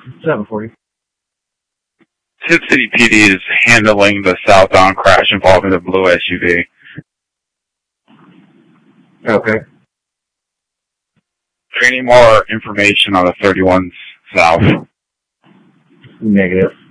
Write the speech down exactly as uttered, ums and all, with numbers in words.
seven forty. Tip City P D is handling the southbound crash involving the blue S U V. Okay. Do you need more information on the thirty-one South? Negative.